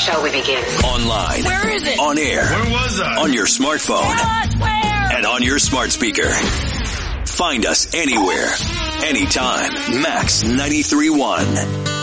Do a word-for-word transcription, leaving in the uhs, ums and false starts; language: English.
shall we begin? Online. Where is it? On air. Where was I? On your smartphone. Tell us where. And on your smart speaker. Find us anywhere, anytime. Max ninety-three point one.